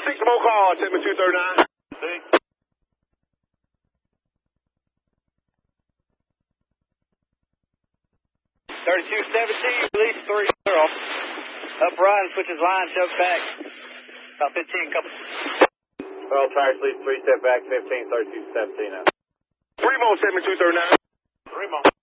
6 more cars, 7239. 3217, release 30. Up Ryan, switches line, shove back. About 15, couple. Well, tires lead 3 step back, 15, 32, 17 now. 3 more, 7239. 3 more.